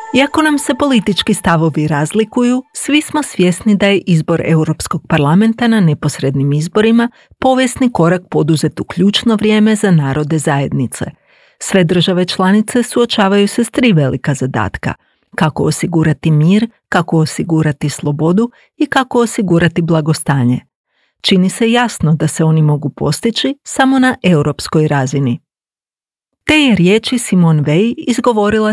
Iako nam se politički stavovi razlikuju, svi smo svjesni da je izbor Europskog parlamenta na neposrednim izborima povijesni korak poduzet u ključno vrijeme za narode zajednice. Sve države članice suočavaju se s 3 velika zadatka: kako osigurati mir, kako osigurati slobodu i kako osigurati blagostanje. Čini se jasno da se oni mogu postići samo na europskoj razini. Te je riječi Simone Weil izgovorila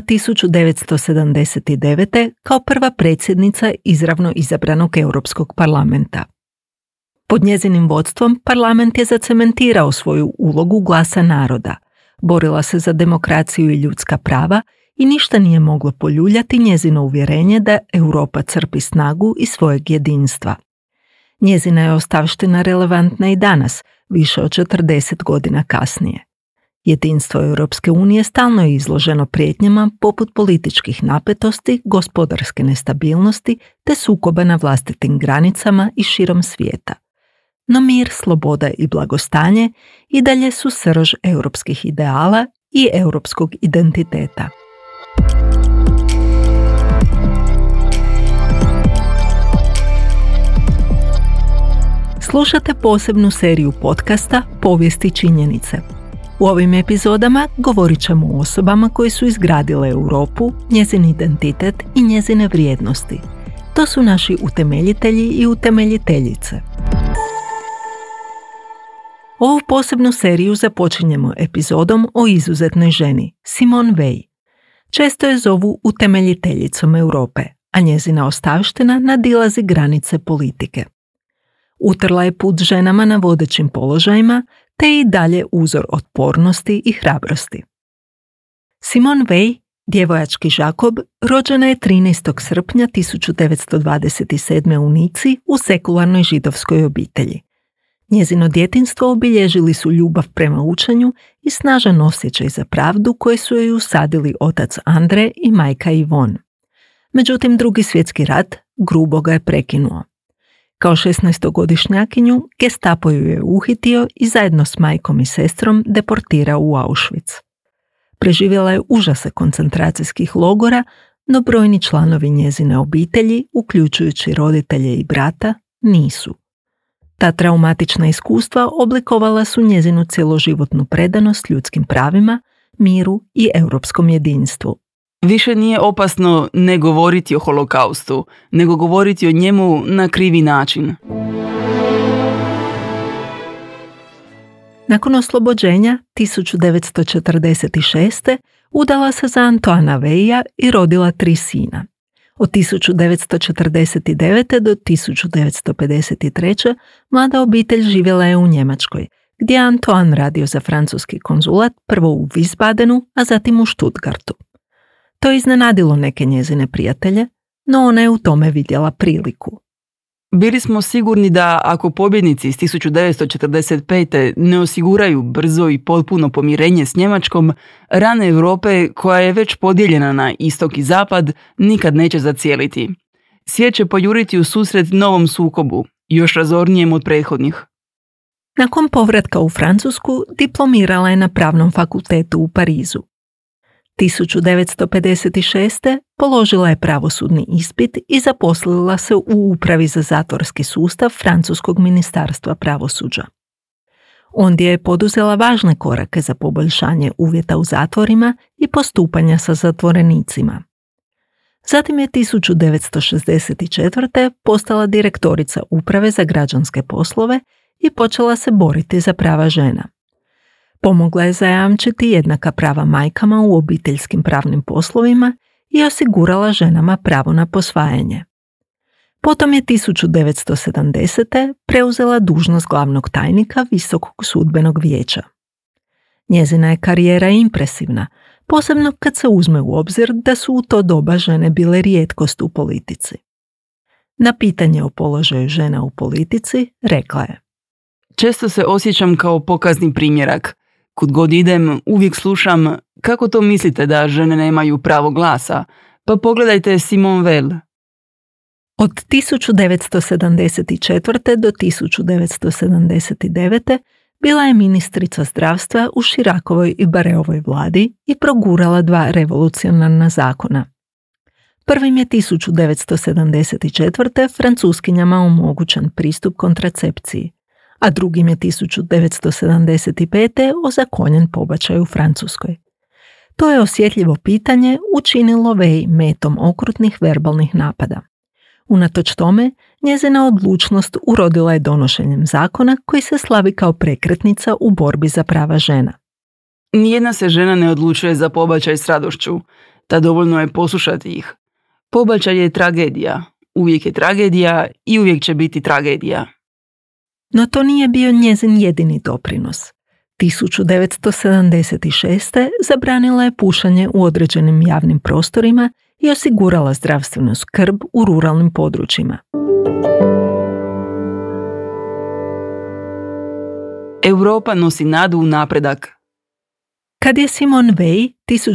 1979. kao prva predsjednica izravno izabranog Europskog parlamenta. Pod njezinim vodstvom parlament je zacementirao svoju ulogu glasa naroda, borila se za demokraciju i ljudska prava i ništa nije moglo poljuljati njezino uvjerenje da Europa crpi snagu iz svojeg jedinstva. Njezina je ostavština relevantna i danas, više od 40 godina kasnije. Jedinstvo Europske unije stalno je izloženo prijetnjama poput političkih napetosti, gospodarske nestabilnosti te sukoba na vlastitim granicama i širom svijeta. No mir, sloboda i blagostanje i dalje su srž europskih ideala i europskog identiteta. Slušate posebnu seriju podcasta Povijesti činjenice. U ovim epizodama govorit ćemo o osobama koje su izgradile Europu, njezin identitet i njezine vrijednosti. To su naši utemeljitelji i utemeljiteljice. Ovu posebnu seriju započinjemo epizodom o izuzetnoj ženi, Simone Weil. Često je zovu utemeljiteljicom Europe, a njezina ostavština nadilazi granice politike. Utrla je put ženama na vodećim položajima, te i dalje uzor otpornosti i hrabrosti. Simone Weil, djevojački Žakob, rođena je 13. srpnja 1927. u Nici u sekularnoj židovskoj obitelji. Njezino djetinjstvo obilježili su ljubav prema učenju i snažan osjećaj za pravdu koje su joj usadili otac Andre i majka Ivon. Međutim, Drugi svjetski rat grubo ga je prekinuo. Kao 16-godišnjakinju, Gestapo ju je uhitio i zajedno s majkom i sestrom deportirao u Auschwitz. Preživjela je užase koncentracijskih logora, no brojni članovi njezine obitelji, uključujući roditelje i brata, nisu. Ta traumatična iskustva oblikovala su njezinu cjeloživotnu predanost ljudskim pravima, miru i europskom jedinstvu. Više nije opasno ne govoriti o holokaustu, nego govoriti o njemu na krivi način. Nakon oslobođenja 1946. udala se za Antoana Weija i rodila 3 sina. Od 1949. do 1953. mlada obitelj živjela je u Njemačkoj, gdje je Antoine radio za francuski konzulat, prvo u Wiesbadenu, a zatim u Stuttgartu. To je iznenadilo neke njezine prijatelje, no ona je u tome vidjela priliku. Bili smo sigurni da ako pobjednici iz 1945. ne osiguraju brzo i potpuno pomirenje s Njemačkom, rana Europe, koja je već podijeljena na istok i zapad, nikad neće zacijeliti. Svijet će pojuriti u susret novom sukobu, još razornijem od prethodnih. Nakon povratka u Francusku diplomirala je na Pravnom fakultetu u Parizu. 1956. položila je pravosudni ispit i zaposlila se u Upravi za zatvorski sustav Francuskog ministarstva pravosuđa. Ondje je poduzela važne korake za poboljšanje uvjeta u zatvorima i postupanja sa zatvorenicima. Zatim je 1964. postala direktorica Uprave za građanske poslove i počela se boriti za prava žena. Pomogla je zajamčiti jednaka prava majkama u obiteljskim pravnim poslovima i osigurala ženama pravo na posvajanje. Potom je 1970. preuzela dužnost glavnog tajnika Visokog sudbenog vijeća. Njezina je karijera impresivna, posebno kad se uzme u obzir da su u to doba žene bile rijetkost u politici. Na pitanje o položaju žena u politici rekla je: Često se osjećam kao pokazni primjerak. Kud god idem, uvijek slušam: kako to mislite da žene nemaju pravo glasa? Pa pogledajte Simone Weil. Od 1974. do 1979. bila je ministrica zdravstva u Širakovoj i Bareovoj vladi i progurala 2 revolucionarna zakona. Prvim je 1974. Francuskinjama omogućen pristup kontracepciji, a drugim je 1975. ozakonjen pobačaj u Francuskoj. To je osjetljivo pitanje učinilo Vej metom okrutnih verbalnih napada. Unatoč tome, njezina odlučnost urodila je donošenjem zakona koji se slavi kao prekretnica u borbi za prava žena. Nijedna se žena ne odlučuje za pobačaj s radošću, ta dovoljno je poslušati ih. Pobačaj je tragedija, uvijek je tragedija i uvijek će biti tragedija. No to nije bio njezin jedini doprinos. 1976. zabranila je pušenje u određenim javnim prostorima i osigurala zdravstvenu skrb u ruralnim područjima. Europa nosi nadu u napredak. Kad je Simone Veil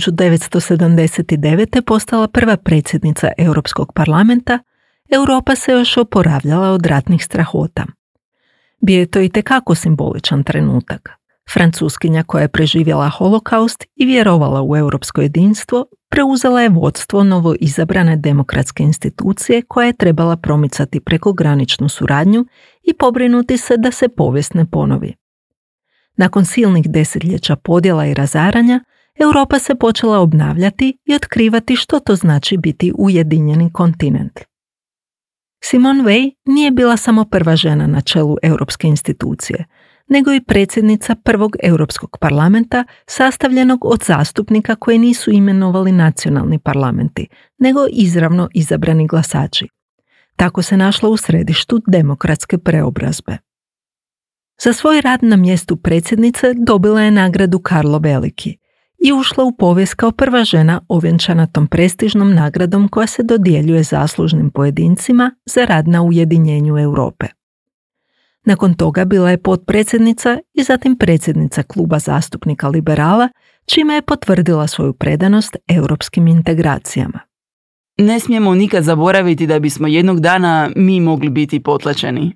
1979. postala prva predsjednica Europskog parlamenta, Europa se još oporavljala od ratnih strahota. Bio je to itekako simboličan trenutak. Francuskinja koja je preživjela holokaust i vjerovala u europsko jedinstvo, preuzela je vodstvo novo izabrane demokratske institucije koja je trebala promicati prekograničnu suradnju i pobrinuti se da se povijest ne ponovi. Nakon silnih desetljeća podjela i razaranja, Europa se počela obnavljati i otkrivati što to znači biti ujedinjeni kontinent. Simone Veil nije bila samo prva žena na čelu europske institucije, nego i predsjednica prvog Europskog parlamenta sastavljenog od zastupnika koji nisu imenovali nacionalni parlamenti, nego izravno izabrani glasači. Tako se našla u središtu demokratske preobrazbe. Za svoj rad na mjestu predsjednice dobila je nagradu Karlo Veliki i ušla u povijest kao prva žena ovjenčana tom prestižnom nagradom koja se dodjeljuje zaslužnim pojedincima za rad na ujedinjenju Europe. Nakon toga bila je potpredsjednica i zatim predsjednica kluba zastupnika liberala, čime je potvrdila svoju predanost europskim integracijama. Ne smijemo nikad zaboraviti da bismo jednog dana mi mogli biti potlačeni.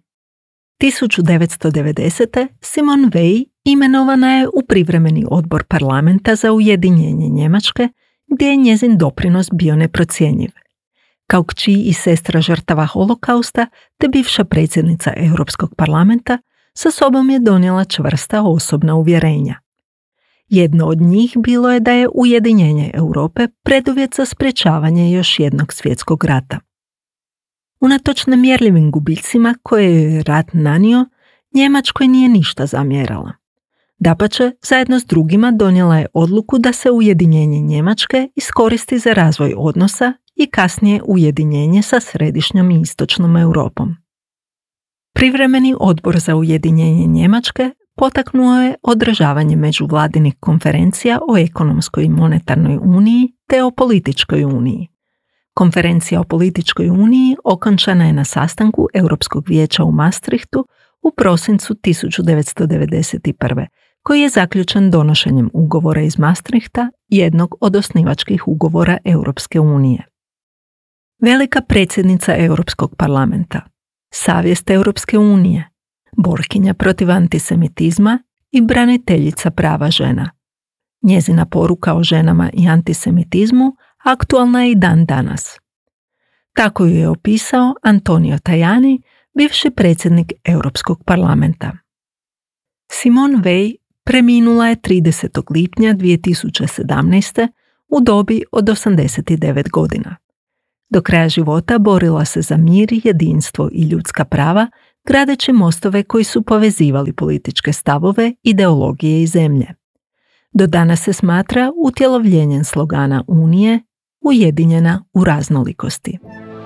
1990. Simone Veil imenovana je u privremeni odbor parlamenta za ujedinjenje Njemačke, gdje je njezin doprinos bio neprocjenjiv. Kao kći i sestra žrtava holokausta, te bivša predsjednica Europskog parlamenta, sa sobom je donijela čvrsta osobna uvjerenja. Jedno od njih bilo je da je ujedinjenje Europe preduvjet za sprječavanje još jednog svjetskog rata. Unatoč nemjerljivim gubicima koje je rat nanio, Njemačkoj nije ništa zamjerala. Dapače, zajedno s drugima donijela je odluku da se ujedinjenje Njemačke iskoristi za razvoj odnosa i kasnije ujedinjenje sa središnjom i istočnom Europom. Privremeni odbor za ujedinjenje Njemačke potaknuo je održavanje međuvladinih konferencija o ekonomskoj i monetarnoj uniji te o političkoj uniji. Konferencija o političkoj uniji okončana je na sastanku Europskog vijeća u Maastrichtu u prosincu 1991. koji je zaključen donošenjem ugovora iz Maastrichta, jednog od osnivačkih ugovora Europske unije. Velika predsjednica Europskog parlamenta, savjest Europske unije, borkinja protiv antisemitizma i braniteljica prava žena. Njezina poruka o ženama i antisemitizmu aktualna je i dan danas. Tako ju je opisao Antonio Tajani, bivši predsjednik Europskog parlamenta. Simone Veil preminula je 30. lipnja 2017. u dobi od 89 godina. Do kraja života borila se za mir, jedinstvo i ljudska prava, gradeći mostove koji su povezivali političke stavove, ideologije i zemlje. Do danas se smatra utjelovljenjem slogana Unije, ujedinjena u raznolikosti.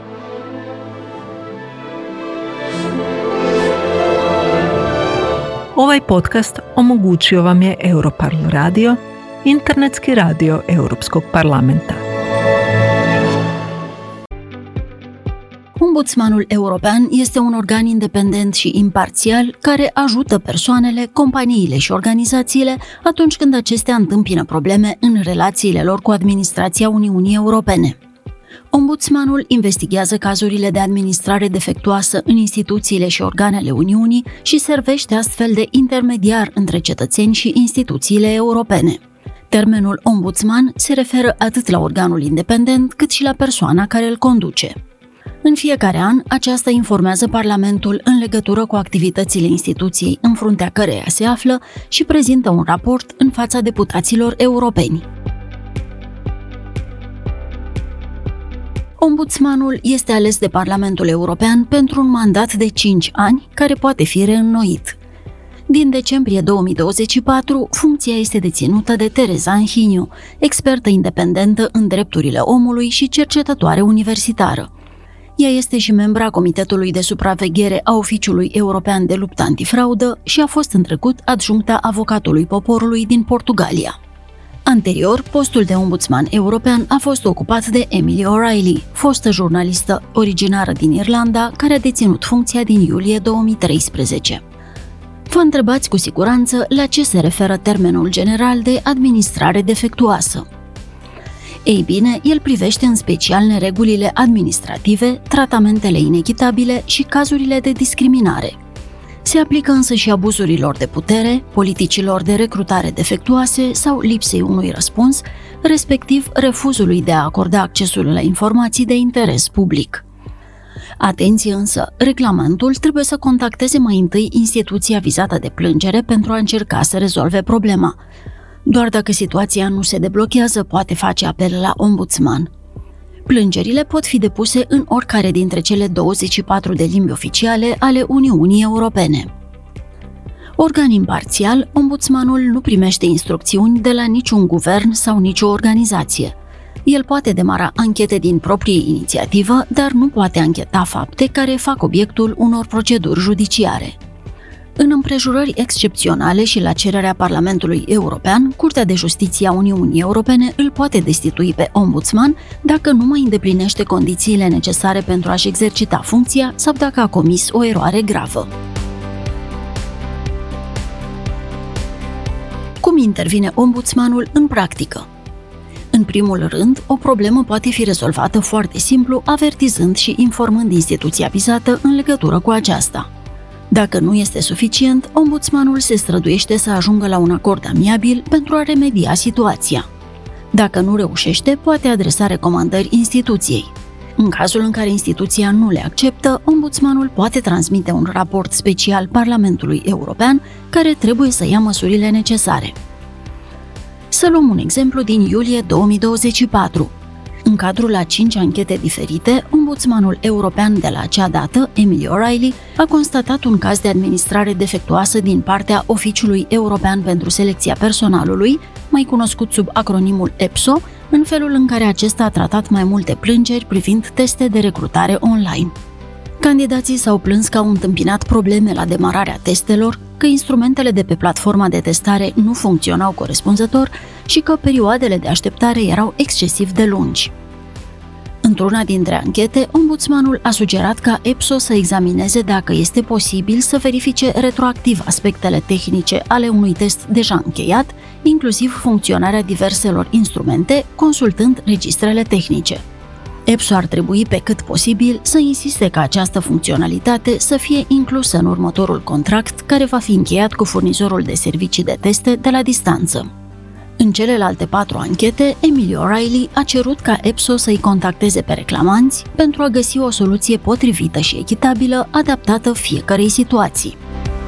Ovaj podcast omogućio vam je Europarl radio, internetski radio Europskog parlamenta. Ombudsmanul European este un organ independent și imparțial care ajută persoanele, companiile și organizațiile atunci când acestea întâmpină probleme în relațiile lor cu administrația Uniunii Europene. Ombudsmanul investighează cazurile de administrare defectuoasă în instituțiile și organele Uniunii și servește astfel de intermediar între cetățeni și instituțiile europene. Termenul ombudsman se referă atât la organul independent, cât și la persoana care îl conduce. În fiecare an, aceasta informează Parlamentul în legătură cu activitățile instituției în fruntea căreia se află și prezintă un raport în fața deputaților europeni. Ombudsmanul este ales de Parlamentul European pentru un mandat de 5 ani, care poate fi reînnoit. Din decembrie 2024, funcția este deținută de Tereza Anhiniu, expertă independentă în drepturile omului și cercetătoare universitară. Ea este și membra Comitetului de Supraveghere a Oficiului European de Luptă Antifraudă și a fost în trecut adjuncta avocatului poporului din Portugalia. Anterior, postul de ombudsman european a fost ocupat de Emily O'Reilly, fostă jurnalistă originară din Irlanda, care a deținut funcția din iulie 2013. Vă întrebați cu siguranță la ce se referă termenul general de administrare defectuoasă. Ei bine, el privește în special neregulile administrative, tratamentele inechitabile și cazurile de discriminare. Se aplică însă și abuzurilor de putere, politicilor de recrutare defectuoase sau lipsei unui răspuns, respectiv refuzului de a acorda accesul la informații de interes public. Atenție însă, reclamantul trebuie să contacteze mai întâi instituția vizată de plângere pentru a încerca să rezolve problema. Doar dacă situația nu se deblochează, poate face apel la ombudsman. Plângerile pot fi depuse în oricare dintre cele 24 de limbi oficiale ale Uniunii Europene. Organ imparțial, ombudsmanul nu primește instrucțiuni de la niciun guvern sau nicio organizație. El poate demara anchete din proprie inițiativă, dar nu poate ancheta fapte care fac obiectul unor proceduri judiciare. În împrejurări excepționale și la cererea Parlamentului European, Curtea de Justiție a Uniunii Europene îl poate destitui pe ombudsman dacă nu mai îndeplinește condițiile necesare pentru a-și exercita funcția sau dacă a comis o eroare gravă. Cum intervine ombudsmanul în practică? În primul rând, o problemă poate fi rezolvată foarte simplu, avertizând și informând instituția vizată în legătură cu aceasta. Dacă nu este suficient, ombudsmanul se străduiește să ajungă la un acord amiabil pentru a remedia situația. Dacă nu reușește, poate adresa recomandări instituției. În cazul în care instituția nu le acceptă, ombudsmanul poate transmite un raport special Parlamentului European care trebuie să ia măsurile necesare. Să luăm un exemplu din iulie 2024. În cadrul a 5 anchete diferite, ombudsmanul european de la acea dată, Emily O'Reilly, a constatat un caz de administrare defectuoasă din partea Oficiului European pentru Selecția Personalului, mai cunoscut sub acronimul EPSO, în felul în care acesta a tratat mai multe plângeri privind teste de recrutare online. Candidații s-au plâns că au întâmpinat probleme la demararea testelor, că instrumentele de pe platforma de testare nu funcționau corespunzător și că perioadele de așteptare erau excesiv de lungi. Într-una dintre anchete, ombudsmanul a sugerat ca EPSO să examineze dacă este posibil să verifice retroactiv aspectele tehnice ale unui test deja încheiat, inclusiv funcționarea diverselor instrumente, consultând registrele tehnice. EPSO ar trebui pe cât posibil să insiste ca această funcționalitate să fie inclusă în următorul contract care va fi încheiat cu furnizorul de servicii de teste de la distanță. În celelalte 4 anchete, Emily O'Reilly a cerut ca EPSO să-i contacteze pe reclamanți pentru a găsi o soluție potrivită și echitabilă, adaptată fiecărei situații.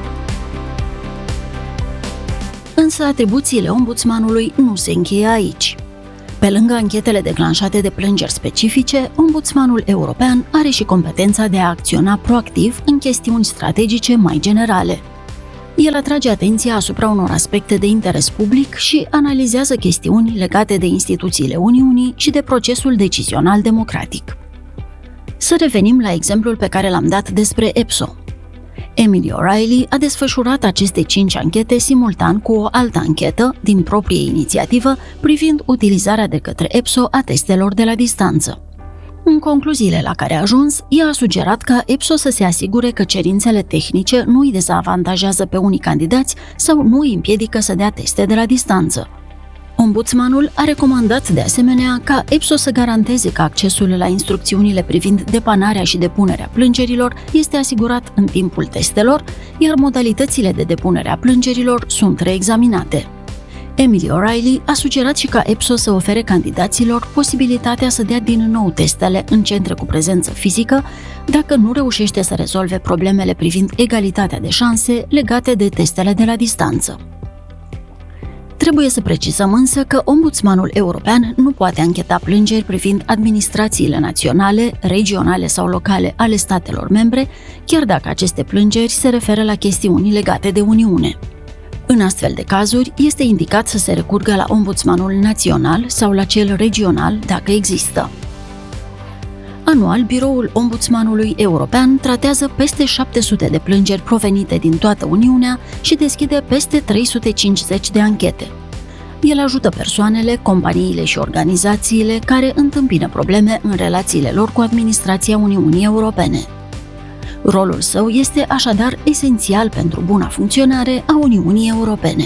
Însă atribuțiile ombudsmanului nu se încheie aici. Pe lângă anchetele declanșate de plângeri specifice, ombudsmanul european are și competența de a acționa proactiv în chestiuni strategice mai generale. El atrage atenția asupra unor aspecte de interes public și analizează chestiuni legate de instituțiile Uniunii și de procesul decizional democratic. Să revenim la exemplul pe care l-am dat despre EPSO. Emily O'Reilly a desfășurat aceste 5 anchete simultan cu o altă anchetă, din proprie inițiativă, privind utilizarea de către EPSO a testelor de la distanță. În concluziile la care a ajuns, ea a sugerat ca EPSO să se asigure că cerințele tehnice nu îi dezavantajează pe unii candidați sau nu îi împiedică să dea teste de la distanță. Ombudsmanul a recomandat de asemenea ca EPSO să garanteze că accesul la instrucțiunile privind depanarea și depunerea plângerilor este asigurat în timpul testelor, iar modalitățile de depunere a plângerilor sunt reexaminate. Emily O'Reilly a sugerat și ca EPSO să ofere candidaților posibilitatea să dea din nou testele în centre cu prezență fizică dacă nu reușește să rezolve problemele privind egalitatea de șanse legate de testele de la distanță. Trebuie să precizăm însă că Ombudsmanul European nu poate ancheta plângeri privind administrațiile naționale, regionale sau locale ale statelor membre, chiar dacă aceste plângeri se referă la chestiuni legate de Uniune. În astfel de cazuri, este indicat să se recurgă la Ombudsmanul național sau la cel regional, dacă există. Anual, biroul Ombudsmanului European tratează peste 700 de plângeri provenite din toată Uniunea și deschide peste 350 de anchete. El ajută persoanele, companiile și organizațiile care întâmpină probleme în relațiile lor cu administrația Uniunii Europene. Rolul său este așadar esențial pentru buna funcționare a Uniunii Europene.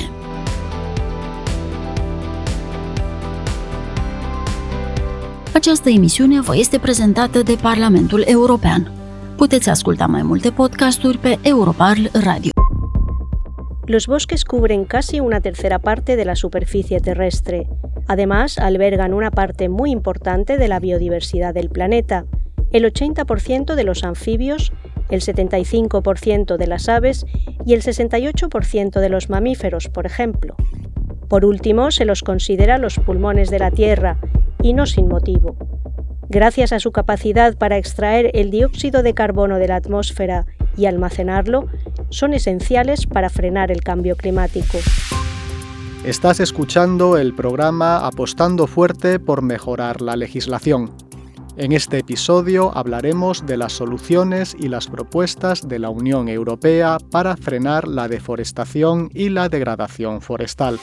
Această emisiune vă este prezentată de Parlamentul European. Puteți asculta mai multe podcasturi pe Europarl Radio. Los bosques cubren casi una tercera parte de la superficie terrestre. Además, albergan una parte muy importante de la biodiversidad del planeta, el 80% de los anfibios, el 75% de las aves y el 68% de los mamíferos, por ejemplo. Por último, se los considera los pulmones de la Tierra, y no sin motivo. Gracias a su capacidad para extraer el dióxido de carbono de la atmósfera y almacenarlo, son esenciales para frenar el cambio climático. Estás escuchando el programa Apostando Fuerte por Mejorar la Legislación. En este episodio hablaremos de las soluciones y las propuestas de la Unión Europea para frenar la deforestación y la degradación forestal.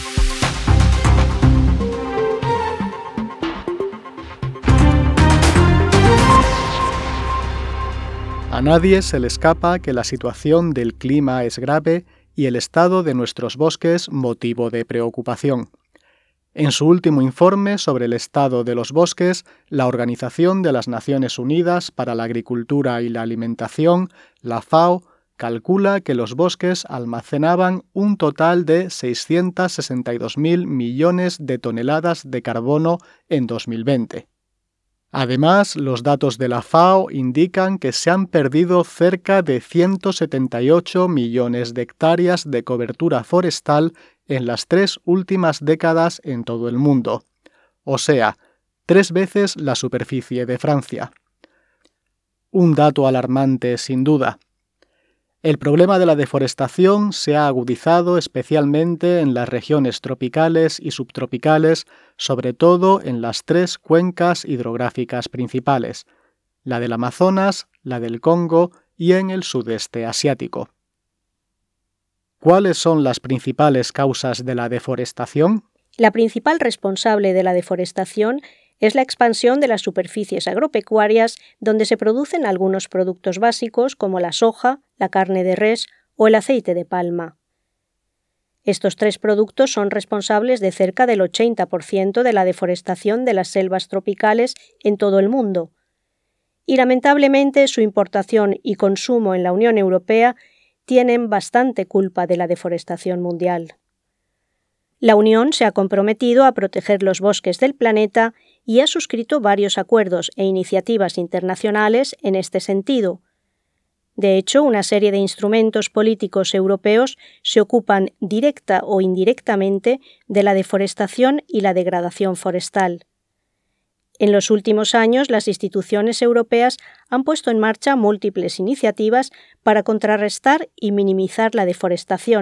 A nadie se le escapa que la situación del clima es grave y el estado de nuestros bosques motivo de preocupación. En su último informe sobre el estado de los bosques, la Organización de las Naciones Unidas para la Agricultura y la Alimentación, la FAO, calcula que los bosques almacenaban un total de 662.000 millones de toneladas de carbono en 2020. Además, los datos de la FAO indican que se han perdido cerca de 178 millones de hectáreas de cobertura forestal en las 3 últimas décadas en todo el mundo, o sea, 3 veces la superficie de Francia. Un dato alarmante sin duda. El problema de la deforestación se ha agudizado especialmente en las regiones tropicales y subtropicales, sobre todo en las 3 cuencas hidrográficas principales, la del Amazonas, la del Congo y en el sudeste asiático. ¿Cuáles son las principales causas de la deforestación? La principal responsable de la deforestación es la expansión de las superficies agropecuarias donde se producen algunos productos básicos como la soja, la carne de res o el aceite de palma. Estos 3 productos son responsables de cerca del 80% de la deforestación de las selvas tropicales en todo el mundo. Y lamentablemente su importación y consumo en la Unión Europea tienen bastante culpa de la deforestación mundial. La Unión se ha comprometido a proteger los bosques del planeta y ha suscrito varios acuerdos e iniciativas internacionales en este sentido. De hecho, una serie de instrumentos políticos europeos se ocupan directa o indirectamente de la deforestación y la degradación forestal. En los últimos años, las instituciones europeas han puesto en marcha múltiples iniciativas para contrarrestar y minimizar la deforestación,